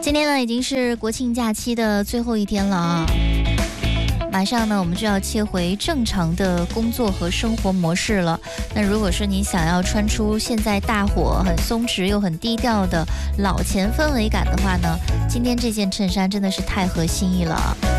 今天呢已经是国庆假期的最后一天了啊，马上呢我们就要切回正常的工作和生活模式了。那如果说你想要穿出现在大伙很松弛又很低调的老钱氛围感的话呢，今天这件衬衫真的是太合心意了。